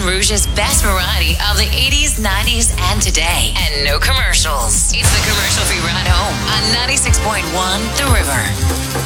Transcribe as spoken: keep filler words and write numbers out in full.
Rouge's best variety of the eighties, nineties, and today. And no commercials. It's the commercial-free ride home on ninety-six point one The River.